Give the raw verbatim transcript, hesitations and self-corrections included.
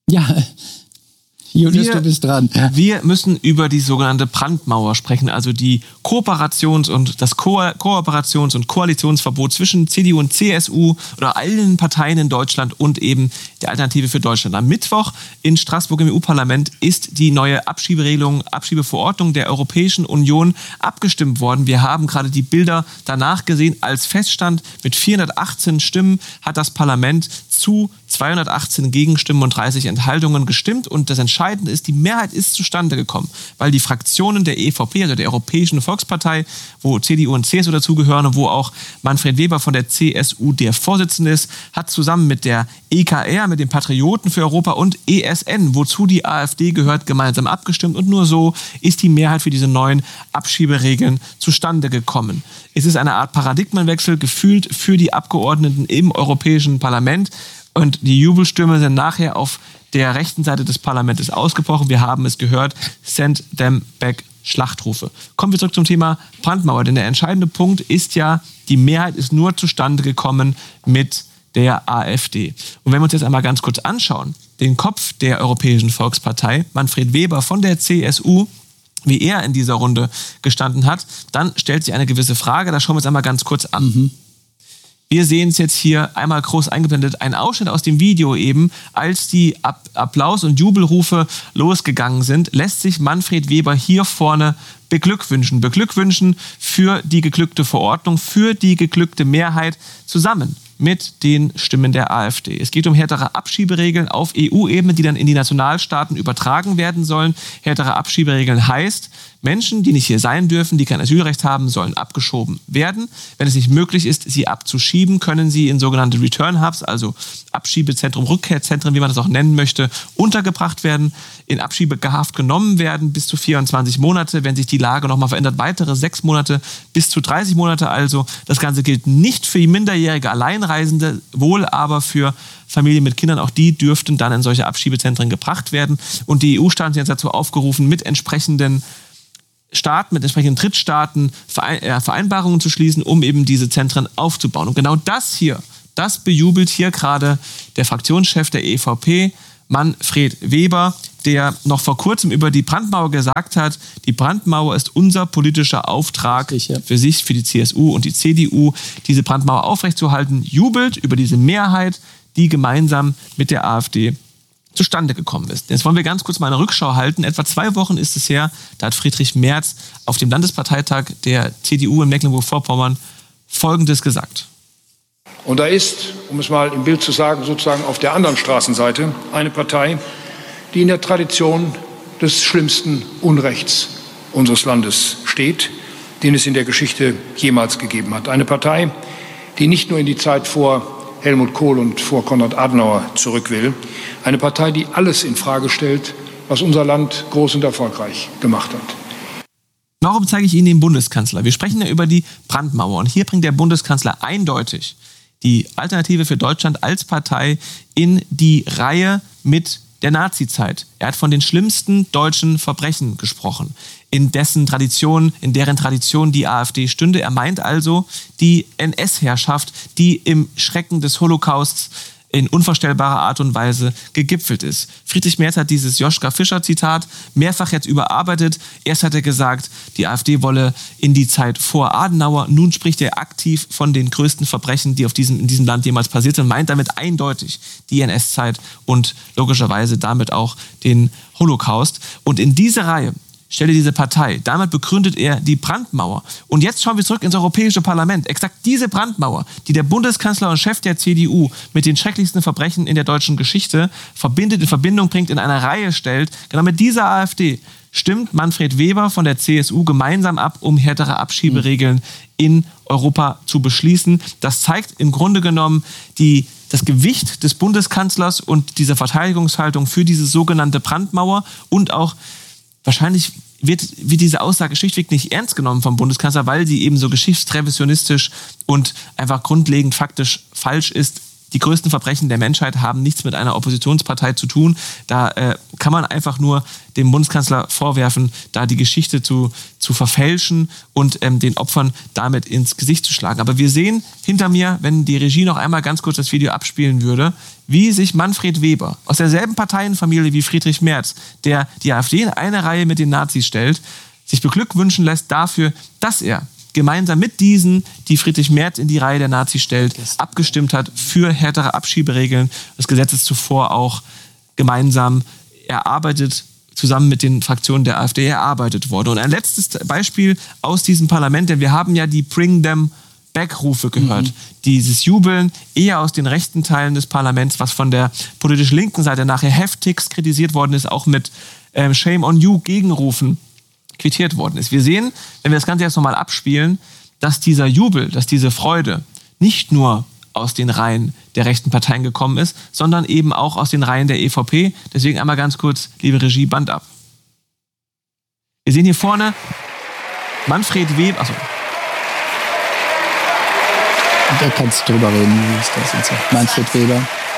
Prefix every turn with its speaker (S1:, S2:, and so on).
S1: Ja, Julius,
S2: wir,
S1: du bist dran.
S2: Wir müssen über die sogenannte Brandmauer sprechen, also die Kooperations- und das Ko- Kooperations- und Koalitionsverbot zwischen C D U und C S U oder allen Parteien in Deutschland und eben der Alternative für Deutschland. Am Mittwoch in Straßburg im E U-Parlament ist die neue Abschieberegelung, Abschiebeverordnung der Europäischen Union abgestimmt worden. Wir haben gerade die Bilder danach gesehen. Als feststand, mit vierhundertachtzehn Stimmen hat das Parlament zu zweihundertachtzehn Gegenstimmen und dreißig Enthaltungen gestimmt. Und das Entscheidende ist, die Mehrheit ist zustande gekommen, weil die Fraktionen der E V P, also der Europäischen Volkspartei, wo C D U und C S U dazugehören und wo auch Manfred Weber von der C S U der Vorsitzende ist, hat zusammen mit der E K R, mit den Patrioten für Europa und E S N, wozu die AfD gehört, gemeinsam abgestimmt. Und nur so ist die Mehrheit für diese neuen Abschieberegeln zustande gekommen. Es ist eine Art Paradigmenwechsel gefühlt für die Abgeordneten im Europäischen Parlament. Und die Jubelstürme sind nachher auf der rechten Seite des Parlaments ausgebrochen. Wir haben es gehört, send them back, Schlachtrufe. Kommen wir zurück zum Thema Brandmauer, denn der entscheidende Punkt ist ja, die Mehrheit ist nur zustande gekommen mit der AfD. Und wenn wir uns jetzt einmal ganz kurz anschauen, den Kopf der Europäischen Volkspartei, Manfred Weber von der C S U, wie er in dieser Runde gestanden hat, dann stellt sich eine gewisse Frage, da schauen wir uns einmal ganz kurz an. Mhm. Wir sehen es jetzt hier einmal groß eingeblendet, ein Ausschnitt aus dem Video eben, als die Applaus- und Jubelrufe losgegangen sind, lässt sich Manfred Weber hier vorne beglückwünschen. Beglückwünschen für die geglückte Verordnung, für die geglückte Mehrheit zusammen mit den Stimmen der AfD. Es geht um härtere Abschieberegeln auf E U-Ebene, die dann in die Nationalstaaten übertragen werden sollen. Härtere Abschieberegeln heißt, Menschen, die nicht hier sein dürfen, die kein Asylrecht haben, sollen abgeschoben werden. Wenn es nicht möglich ist, sie abzuschieben, können sie in sogenannte Return Hubs, also Abschiebezentrum, Rückkehrzentren, wie man das auch nennen möchte, untergebracht werden, in Abschiebehaft genommen werden, bis zu vierundzwanzig Monate. Wenn sich die Lage nochmal verändert, weitere sechs Monate bis zu dreißig Monate also. Das Ganze gilt nicht für die minderjährige Alleinreisende, wohl aber für Familien mit Kindern. Auch die dürften dann in solche Abschiebezentren gebracht werden. Und die E U-Staaten sind jetzt dazu aufgerufen, mit entsprechenden Staaten, mit entsprechenden Drittstaaten Vereinbarungen zu schließen, um eben diese Zentren aufzubauen. Und genau das hier, das bejubelt hier gerade der Fraktionschef der E V P, Manfred Weber, der noch vor kurzem über die Brandmauer gesagt hat, die Brandmauer ist unser politischer Auftrag für sich, für die C S U und die C D U, diese Brandmauer aufrechtzuerhalten, jubelt über diese Mehrheit, die gemeinsam mit der AfD zustande gekommen ist. Jetzt wollen wir ganz kurz mal eine Rückschau halten. Etwa zwei Wochen ist es her, da hat Friedrich Merz auf dem Landesparteitag der C D U in Mecklenburg-Vorpommern Folgendes gesagt.
S3: Und da ist, um es mal im Bild zu sagen, sozusagen auf der anderen Straßenseite eine Partei, die in der Tradition des schlimmsten Unrechts unseres Landes steht, den es in der Geschichte jemals gegeben hat. Eine Partei, die nicht nur in die Zeit vor Helmut Kohl und vor Konrad Adenauer zurück will. Eine Partei, die alles in Frage stellt, was unser Land groß und erfolgreich gemacht hat.
S2: Warum zeige ich Ihnen den Bundeskanzler? Wir sprechen ja über die Brandmauer. Und hier bringt der Bundeskanzler eindeutig die Alternative für Deutschland als Partei in die Reihe mit der Nazizeit. Er hat von den schlimmsten deutschen Verbrechen gesprochen, in dessen Tradition, in deren Tradition die AfD stünde. Er meint also die N S-Herrschaft, die im Schrecken des Holocausts in unvorstellbarer Art und Weise gegipfelt ist. Friedrich Merz hat dieses Joschka Fischer-Zitat mehrfach jetzt überarbeitet. Erst hat er gesagt, die AfD wolle in die Zeit vor Adenauer. Nun spricht er aktiv von den größten Verbrechen, die auf diesem, in diesem Land jemals passiert sind, meint damit eindeutig die N S-Zeit und logischerweise damit auch den Holocaust. Und in diese Reihe stellte diese Partei. Damit begründet er die Brandmauer. Und jetzt schauen wir zurück ins Europäische Parlament. Exakt diese Brandmauer, die der Bundeskanzler und Chef der C D U mit den schrecklichsten Verbrechen in der deutschen Geschichte verbindet, in Verbindung bringt, in eine Reihe stellt. Genau mit dieser AfD stimmt Manfred Weber von der C S U gemeinsam ab, um härtere Abschieberegeln in Europa zu beschließen. Das zeigt im Grunde genommen die das Gewicht des Bundeskanzlers und dieser Verteidigungshaltung für diese sogenannte Brandmauer und auch wahrscheinlich wird, wird diese Aussage schlichtweg nicht ernst genommen vom Bundeskanzler, weil sie eben so geschichtsrevisionistisch und einfach grundlegend faktisch falsch ist. die größten Verbrechen der Menschheit haben nichts mit einer Oppositionspartei zu tun. Da äh, kann man einfach nur dem Bundeskanzler vorwerfen, da die Geschichte zu, zu verfälschen und ähm, den Opfern damit ins Gesicht zu schlagen. Aber wir sehen hinter mir, wenn die Regie noch einmal ganz kurz das Video abspielen würde, wie sich Manfred Weber aus derselben Parteienfamilie wie Friedrich Merz, der die AfD in eine Reihe mit den Nazis stellt, sich beglückwünschen lässt dafür, dass er gemeinsam mit diesen, die Friedrich Merz in die Reihe der Nazis stellt, abgestimmt hat für härtere Abschieberegeln. Das Gesetz ist zuvor auch gemeinsam erarbeitet, zusammen mit den Fraktionen der AfD erarbeitet worden. Und ein letztes Beispiel aus diesem Parlament, denn wir haben ja die Bring Them Back-Rufe gehört. Mhm. Dieses Jubeln eher aus den rechten Teilen des Parlaments, was von der politisch linken Seite nachher heftigst kritisiert worden ist, auch mit ähm, Shame on You Gegenrufen quittiert worden ist. Wir sehen, wenn wir das Ganze jetzt nochmal abspielen, dass dieser Jubel, dass diese Freude nicht nur aus den Reihen der rechten Parteien gekommen ist, sondern eben auch aus den Reihen der E V P. Deswegen einmal ganz kurz, liebe Regie, Band ab. Wir sehen hier vorne Manfred Weber. Achso.
S1: Da kannst du drüber reden, wie ist das jetzt? Manfred Weber.